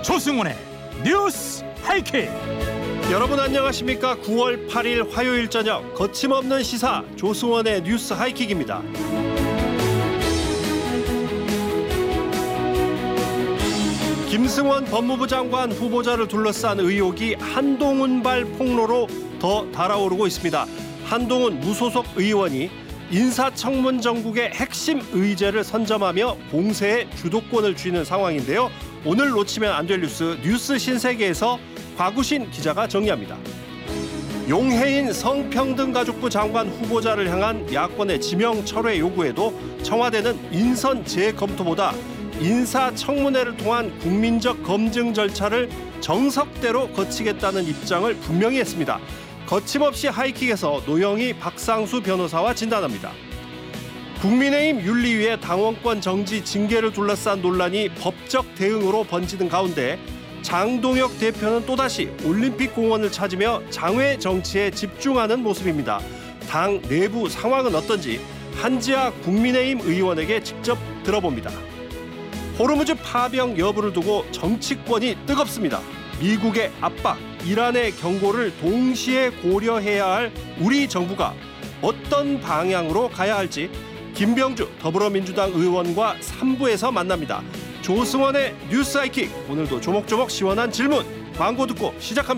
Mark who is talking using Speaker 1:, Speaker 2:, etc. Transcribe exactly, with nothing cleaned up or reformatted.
Speaker 1: 조승원의 뉴스 하이킥.
Speaker 2: 여러분 안녕하십니까? 구월 팔일 화요일 저녁 거침없는 시사 조승원의 뉴스 하이킥입니다. 김승원 법무부 장관 후보자를 둘러싼 의혹이 한동훈발 폭로로 더 달아오르고 있습니다. 한동훈 무소속 의원이 인사청문 정국의 핵심 의제를 선점하며 공세의 주도권을 쥐는 상황인데요. 오늘 놓치면 안 될 뉴스, 뉴스 신세계에서 곽우신 기자가 정리합니다. 용해인 성평등가족부 장관 후보자를 향한 야권의 지명 철회 요구에도 청와대는 인선 재검토보다 인사청문회를 통한 국민적 검증 절차를 정석대로 거치겠다는 입장을 분명히 했습니다. 거침없이 하이킥에서 노영희 박상수 변호사와 진단합니다. 국민의힘 윤리위의 당원권 정지 징계를 둘러싼 논란이 법적 대응으로 번지는 가운데 장동혁 대표는 또다시 올림픽 공원을 찾으며 장외 정치에 집중하는 모습입니다. 당 내부 상황은 어떤지 한지아 국민의힘 의원에게 직접 들어봅니다. 호르무즈 파병 여부를 두고 정치권이 뜨겁습니다. 미국의 압박, 이란의 경고를 동시에 고려해야 할 우리 정부가 어떤 방향으로 가야 할지 김병주 더불어민주당 의원과 삼 부에서 만납니다. 조승원의 뉴스 하이킥, 오늘도 조목조목 시원한 질문, 광고 듣고 시작합니다.